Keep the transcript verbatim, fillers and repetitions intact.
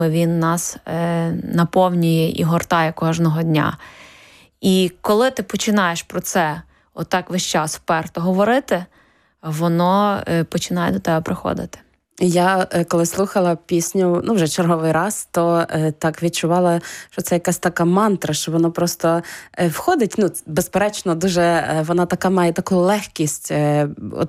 Він нас е, наповнює і гортає кожного дня. І коли ти починаєш про це отак весь час вперто говорити, воно е, починає до тебе приходити. Я, коли слухала пісню, ну, вже черговий раз, то е, так відчувала, що це якась така мантра, що воно просто е, входить, ну, безперечно, дуже, е, вона така має таку легкість, е, от